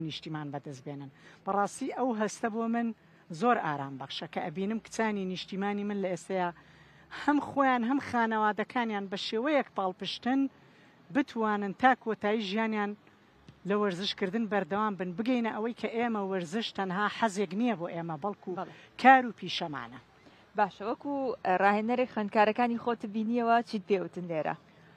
نیشتیمان بەدەست بێنن بەڕاستی ئەو هەستە بۆ من زۆر ئارام بەخشە کە ئەبینم کچانی نیشتیمانی من لە ئێستەیە هەم خۆیان هەم خانەوادەکانیان بە شێوەیەک پاڵپشتن بتوانن تا کۆتایی ژیانیان لە وەرزشکردن بەردەوام بن بگەینە ئەوەی کە ئێمە وەرزش تەنها حەزێک نییە بۆ ئێمە بەڵکو کار و پیشەمانە. باشە وەکو ڕاهێنەرێک خوێندکارەکانی خۆت بینیەوە چیت پێوتن لێرە؟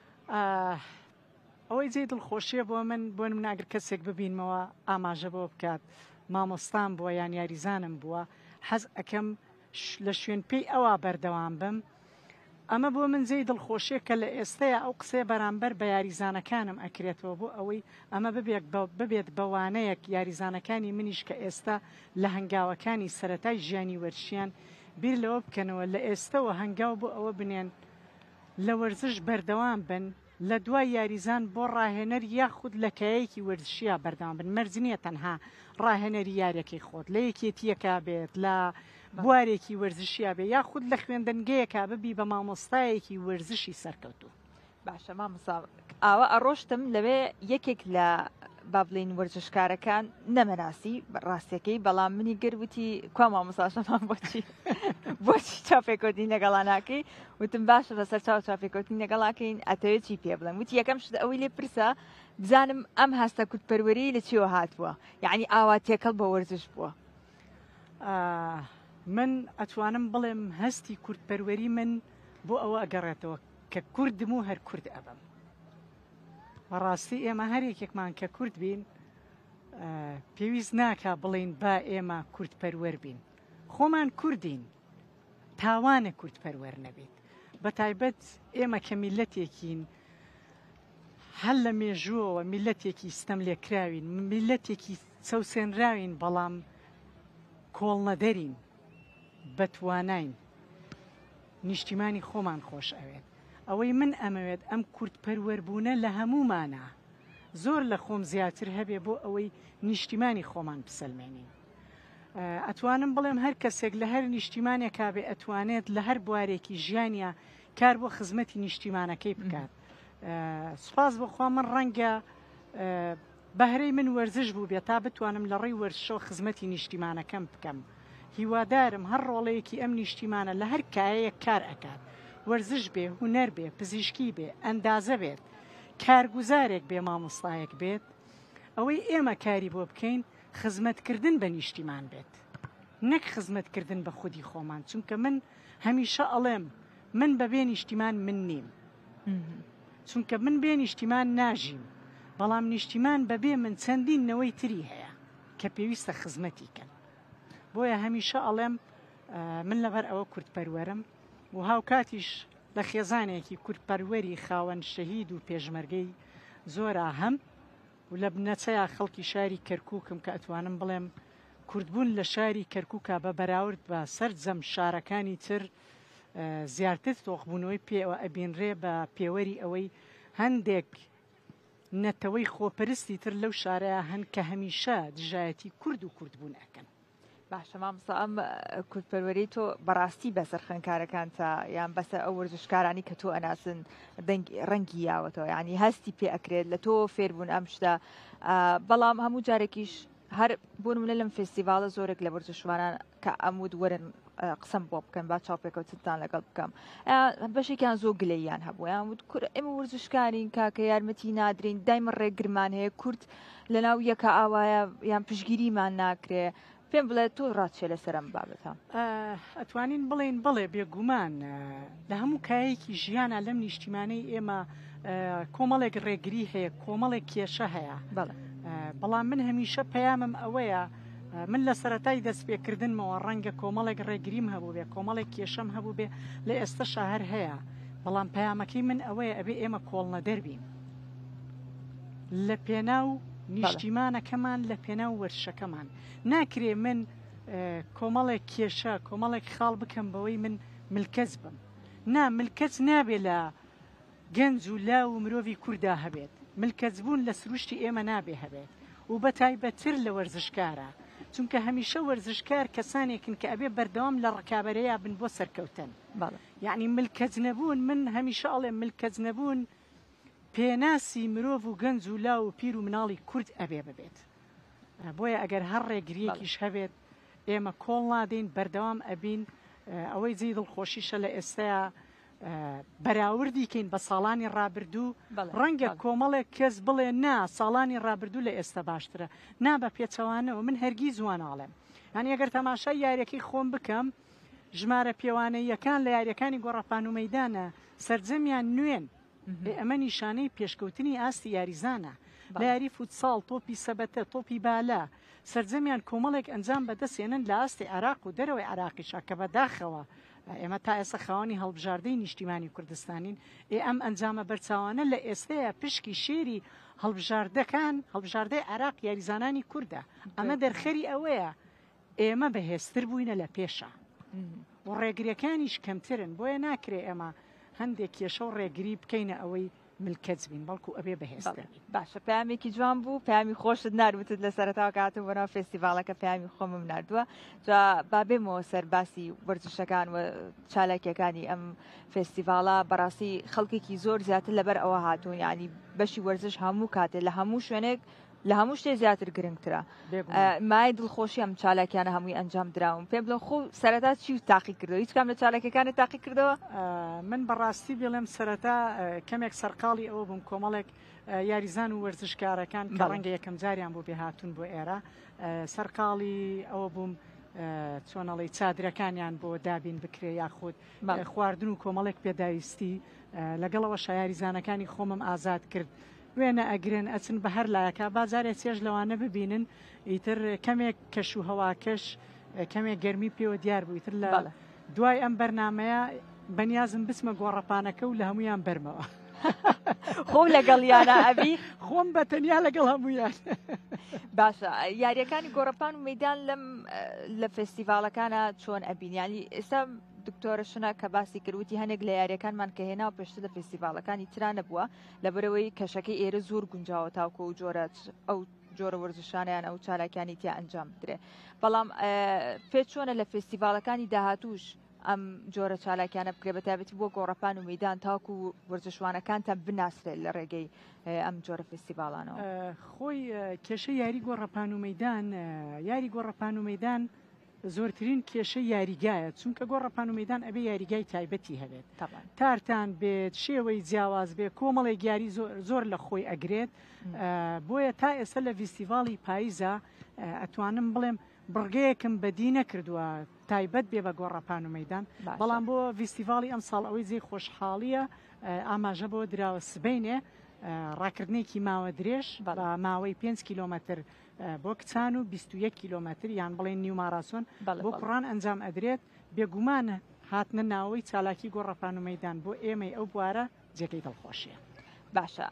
ئەوەی جێ دڵخۆشیە بۆ من ناگر کەسێک ببینمەوە ئاماژە بۆ بکات مامۆستان بووە یان یاریزانم بووە حەز ئەەکەم لە شوێن پێی ئەوە بەردەوام بم. ئەمە بۆ من جێی دڵخۆشیە کە لە ئێستەیە ئەو قسێ بەرامبەر بە یاریزانەکانم ئەکرێتەوە بۆ ئەوەی ئەمە ببێت بەوانەیەک یاریزانەکانی منیش کە ئێستا لە هەنگاوەکانی سەرەتای ژیانی وەرشیان بیر لەوە بکەنەوە لە ئێستەوە هەنگاو بۆ ئەوە بنێن لە وەرزش بەردەوام بن لە دوای یاریزان بۆ ڕاهێنەر یاخود لە کایەکی وەرزشیە بەردەوام بن مەرج نییە تەنها ڕاهێنەری یاریەکەی خۆت لە یەکێتیەکە بێت لە بوارێکی وەرزشیە بێ یاخود لە خوێندنگەیەکە ببی بە مامۆستایەکی وەرزشی سەرکەوتوو. باشە مامۆستا ئاوە ئەڕۆشتم لەوێ یەکێک لە با بڵین وەرزشکارەکان نەمەناسی ڕاستیەکەی بەڵام منی گەروتی کوا مامۆستاشەمان بۆچی چاپێکۆتین لەگەڵا ناکەی وتم باشە بەسەر چاپێکۆتین لەگەڵاکەین ئەتەوێت چی پێ بڵێم وتی یەکەم شت ئەوەی لێ پرسە بزانم ئەم هەستە کورتپەروەری لە چیوە هاتووە یعنی ئاوا تێکەڵ بە وەرزش بووە. من ئەتوانم بڵێم هەستی کورتپەروەری من بۆ ئەوە ئەگەڕێتەوە کە کوردم و هەر کورد ئەبم. بەڕاستی ئێمە هەرێکێکمان کە کورد بین پێویست ناکە بڵین با ئێمە کورتپەروەر بین خۆمان کوردین تاوانە کورتپەروەر نەبێت بە تایبەت ئێمە کە میلەتێکین هەل لە مێژووەوە میلەتێکی ستەم لێکراوین میلەتێکی چەوسێنراوین بەڵام کۆڵنەدەرین بەتوانین نیشتیمانی خۆمان خۆش ئەوێت ئەوەی من ئەمەوێت ئەم کورتپەروەربوونە لە هەمومانە زۆر لە خۆم زیاتر هەبێ بۆ ئەوەی نیشتیمانی خۆمان بسەلمێنین. ئەتوانم بڵێم هەر کەسێک لە هەر نیشتیمانێکا بێ ئەتوانێت لە هەر بوارێکی ژیانیا کار بۆ خزمەتی نیشتیمانەکەی بکات. سوپاس بخوا من ڕەنگە بەهرەی من وەرزش بوو بێت تا بتوانم لە ڕێی وەرزشەوە خزمەتی نیشتیمانەکەم بکەم. هیوادارم هەر ڕۆڵەیەکی ئەم نیشتیمانە لە هەر کایەیەک کار ئەکات وەرزش بێ هونەر بێ پزیشکی بێ ئەندازە بێت کارگوزارێک بێ مامۆستایەک بێت ئەوەی ئێمە کاری بۆ بکەین خزمەتکردن بە نیشتیمان بێت نەک خزمەتکردن بە خودی خۆمان چونکە من هەمیشە ئەڵێم من بەبێ نیشتیمان من نیم چونکە من بێ نیشتیمان ناژیم بەڵام نیشتیمان بەبێ من چەندین نەوەی تری هەیە کە پێویستە خزمەتی کەن بۆیە هەمیشە ئەڵێم من لەبەر ئەوە کورتپەروەرم و هاوکاتیش لە خێزانێکی کورتپەروەری خاوەن شەهید و پێشمەرگەی زۆرە هەم و لە بنەچەیە خەڵکی شاری کەرکووکم کە ئەتوانم بڵێم کوردبوون لە شاری کەرکووکە بە بەراورد بە سەرجەم شارەکانی تر زیاتر تۆخبوونەوەی پێوە ئەبینرێ بە پێوەری ئەوەی هەندێک نەتەوەی خۆپەرستی تر لەو شارەیە هەن کە هەمیشە دژایەتی کورد و کوردبوون ئەکەن. باشە مامۆستا ئەم کورتپەروەری تۆ بەڕاستی بەسەر خوێندکارەکان تا یان بەسەر ئەو وەرزشکارانی کە تۆ ئەناسن ڕەنگی یاوەتەوە ینی هەستی پێ ئەکرێت لە تۆ فێربوون ئەم شتە بەڵام هەموو جارێکیش هەر بۆ نمونە لەم فێستیڤالە زۆرێک لە وەرزشوانان کە ئەمود وەرن قسەم بۆ بکەن با چاوپێکەوتتان لەگەڵ بکەم بەشێکیان زۆر گلەییان هەبوو یان وت ئێمە وەرزشکارین کاکە یارمەتی نادرین دایمە ڕێگرمان هەیە کورد لەناو یەکە ئاوایە یان پشگیریمان ناکرێ پێم بڵێ تۆ ڕاستچێ لەسەرم بابەتە ئەتوانین بڵێن بڵێ بێگومان لە هەموو کایەکی ژیانە لەم نیشتیمانەی ئێمە کۆمەڵێک ڕێگری هەیە کۆمەڵێک کێشە هەیە بەڵام من هەمیشە پەیامم ئەوەیە من لە سەرەتای دەستپێکردنمەوە ڕەنگە کۆمەڵێک ڕێگریم هەبوو بێ کۆمەڵێک کێشەم هەبوو بێ لە ئێستا شاهر هەیە بەڵام پەیامەکەی من ئەوەیە ئەبێ ئێمە کۆڵنە دەربین لە پێناو نیشتیمانەکەمان لە پێناو وەرشەکەمان ناکرێ من کۆمەڵێک کێشە کۆمەڵێک خاڵ بکەم بەوەی من ملکەز بم نا ملکەز نابێ لە گەنج و لا و مرۆڤی کووردا هەبێت ملکەز بوون لە سروشتی ئێمە نابێ هەبێت و بەتایبەتتر لە وەرزشکارە چونکە هەمیشە وەرزشکار کەسانێکن کە ئەبێ بەردەوام لە ڕکابەرەیە بن بۆ سەرکەوتن یعنی ملکەز نەبوون من هەمیشە ئەڵێم ملکەز نەبوون پێناسی مرۆڤ و گەنج و لا و پیر و مناڵی کورد ئەبێ ببێت بۆیە ئەگەر هەر ڕێگریەکیش هەبێت ئێمە کۆڵ نادەین بەردەوام ئەبین ئەوەی جێی دڵخۆشیشە لە ئێستەیە بەراوردی کەین بە ساڵانی ڕابردوو ڕەنگە کۆمەڵێک کەس بڵێ نا ساڵانی ڕابردوو لە ئێستا باشترە نا بە پێچەوانەوە من هەرگیز واناڵێم هەنی ئەگەر تەماشای یاریەکەی خۆم بکەم ژمارە پێوانەیەکان لە یاریەکانی گۆڕەپان و مەیدانە سەرجەمیان نوێن ئەمە نیشانەی پێشکەوتنی ئاستی یاریزانە لە یاری فوتساڵ تۆپی سەبەتە تۆپی بالا سەرجەمیان کۆمەڵێک ئەنجام بەدەستێنن لە ئاستی عراق و دەرەوەی عراقیشا کە بەداخەوە ئێمە تا ئێستا خاوەنی هەڵبژاردەی نیشتیمانی کوردستانین ئەم ئەنجامە بەرچاوانە لە ئێستەیە پشکی شێری هەڵبژاردەی عراق یاریزانانی کووردە ئەمە دەرخەری ئەوەیە ئێمە بەهێزتر بووینە لە پێشە و ڕێگریەکانیش کەمترن بۆیە ناکرێ ئێمە هەندێک کێشە و ڕێگری بکەینە ئەوەی ملکەت بین بەڵکو ئەبێ بەهێزتر باشە پامێکی جوان بوو پامی خۆشت ناروتت لە سەرەتاوە کاتەوە بەناو فێستیڤالەکە پامی خۆمم نردووە جا بابێمەوە سەر باسی وەرزشەکان و چالاکیەکانی ئەم فێستیڤالە بەڕاستی خەڵکێکی زۆر زیاتر لەبەر ئەوە هاتوون ینی بەشی وەرزش هەموو کاتێ لە هەموو شوێنێک لە هەموو شتێ زیاتر گرنگترە مای دڵخۆشی ئەم چالاکیانە هەمووی ئەنجام دراون پێم بڵێن خۆ سەرەتا چی و تاقی کردەوە هیچ کام لە چالاکیەکانت تاقی کردەوە من بەڕاستی بڵێم سەرەتا کەمێک سەرقاڵی ئەوە بووم کۆمەڵێک یاریزان و وەرزشکارەکان کە ڕەنگە یەکەم جاریان بۆ بێهاتون بۆ ئێرە سەرقاڵی ئەوە بووم چۆنەڵی چادرەکانیان بۆ دابین بکرێ یاخود خواردن و کۆمەڵێک پێداویستی لەگەڵەوە شایاریزانەکانی خۆمم ئازاد کرد وێنە ئەگرن ئەچن بە هەر لایەکە بازارێ چێژ لەوانە ببینن ئیتر کەمێک کەش و هەواکەش کەمێک گەرمی پێوە دیار بوو ئیتر لە دوای ئەم بەرنمەیە بەنیازم بچمە گۆڕەپانەکە و لە هەمویان بەرمەوە خۆم لەگەڵ یانە ئەبی خۆم بە تەنیا لەگەڵ هەمویان باشە یاریەکانی گۆڕەپان و مەیدان لە فێستیڤالەکانە چۆن ئەبینیانی ئێستا دکتۆرەشنە کە باسی کردوتی هەنێک لە یاریەکانمان کە هێنا و پێشتر لە فێستیڤالەکانی ترانە بووە لەبەرەوەی کەشەکەی ئێرە زۆر گونجاوە تاوکۆ و ئەو جۆرە وەرزشانیان ئەو چالاکانی تیا ئەنجام بدرێ بەڵام پێ چۆنە لە فێستیڤالەکانی داهاتوش ئەم جۆرە چالاکیانە بکرێ بەتابەتی بۆ گۆڕەپان و مەیدان تاوکو و وەرزشوانەکانتان بناسرێت لە ڕێگەی ئەم جۆرە فێستیڤالانەوە خۆی کێشە یاری گۆڕەپان و مەیدان یاری گۆڕەپان و مەیدان زۆرترین کێشە یاریگایە چونکە گۆڕەپان و مەیدان ئەبێ یاریگای تایبەتی هەبێت تارتان بێت شێوەی جیاواز بێ کۆمەڵێک یاری زۆر لە خۆی ئەگرێت بۆیە تا ئێستا لە فیستیڤاڵی پاییزە ئەتوانم بڵێم بڕگەیەکم بەدی نەکردووە تایبەت بێ بە گۆڕەپان و مەیدان بەڵام بۆ فیستیڤاڵی ئەم ساڵ ئەوەی جێی خۆشحاڵیە ئاماژە بۆ دراوە سبەینێ ڕاکردنێکی ماوە درێژ ماوەی 5 کیلۆمەتر بۆ کچان و 21 کیلۆمەتر یان بڵێن نیو ماراسۆن بۆ کوڕان ئەنجام ئەدرێت بێگومانە هاتنە ناوەی چالاکی گۆڕەپان و مەیدان بۆ ئێمەی ئەو بوارە جێگەی دڵخۆشیە باشە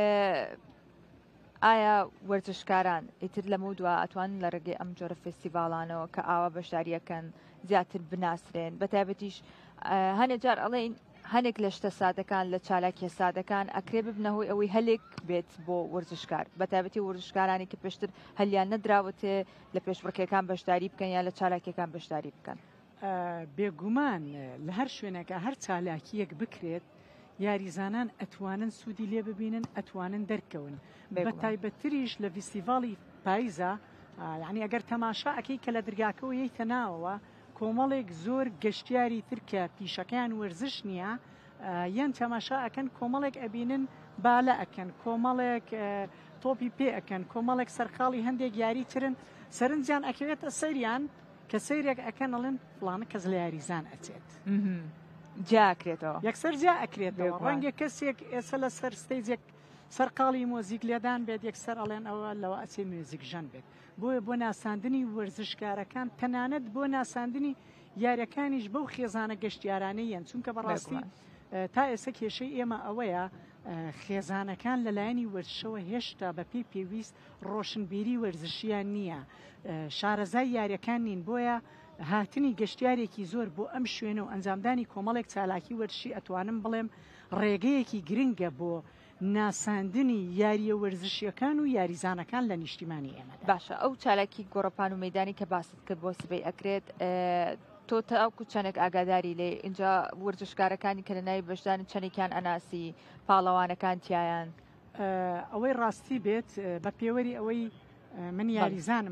ئایا وەرزشکاران ئیتر لەمە دووە ئەتوانن لە ڕێگەی ئەم جۆرە فێستیڤاڵانەوە کە ئاوا بەشداریەکەن زیاتر بناسرێن بەتایبەتیش هەنێک جار ئەڵێن هەنێک لە شتە سادەکان لە چالاکیە سادەکان ئەکرێ ببنەهۆی ئەوەی هەلێک بێت بۆ وەرزشکار بەتایبەتی وەرزشکارانی کە پێشتر هەلیان نەدراوەتێ لە پێشبڕکێکان بەشداری بکەن یا لە چالاکیەکان بەشداری بکەن بێگومان لە هەر شوێنەکە هەر چالاکیەک بکرێت یاریزانان ئەتوانن سوودی لێ ببینن ئەتوانن دەرکەون بە تایبەتریش لە فیستیڤاڵی پاییزە یعنی ئەگەر تەماشا ئەکەی کە لە دەرگاکەەوە یەیتە ناوەوە کۆمەڵێک زۆر گەشتیاری ترکە پیشەکەیان وەرزش نییە یان تەماشا ئەکەن کۆمەڵێک ئەبینن بالە ئەکەن کۆمەڵێک تۆپی پێ ئەکەن کۆمەڵێک سەرقاڵی هەندێک یاری ترن سەرنجیان ئەکەوێتە سەریان کە سەیرێک ئەکەنەڵن فڵانە کەس لە یاریزان ئەچێت جاکرێتەوە یەکسەر جا ئەکرێتەوە ڕەنگە کەسێک ئێستا لە سەر ستەیجێک سەرقاڵی مۆزیک لێدان بێت یەکسەر ئەڵێن ئەوە لەوە ئەچێ میوزیک ژەن بێت بۆیە بۆ ناساندنی وەرزشکارەکان تەنانەت بۆ ناساندنی یاریەکانیش بەو خێزانە گەشتیارانەیەن چونکە بەڕاستی تا ئێستا کێشەی ئێمە ئەوەیە خێزانەکان لەلایەنی وەرزشەوە هێشتا بە پێی پێویست ڕۆشنبیری وەرزشیان نییە شارەزای یاریەکان نین بۆیە هاتنی گەشتیارێکی زۆر بۆ ئەم شوێنە و ئەنجامدانی کۆمەڵێک چالاکی وەرزشی ئەتوانم بڵێم ڕێگەیەکی گرنگە بۆ ناساندنی یاریە وەرزشیەکان و یاریزانەکان لە نیشتیمانی ئێمە باشە ئەو چالاکی گۆڕەپان و مەیدانی کە باست کرد بۆ سبەی ئەکرێت تۆ تاوکو چەندێک ئاگاداری لێ اینجا وەرزشکارەکانی کە لە ناوی بەشدان چەندێکیان ئەناسی پاڵەوانەکان تیایان ئەوەی ڕاستی بێت بە پێوەری ئەوەی من یاریزانم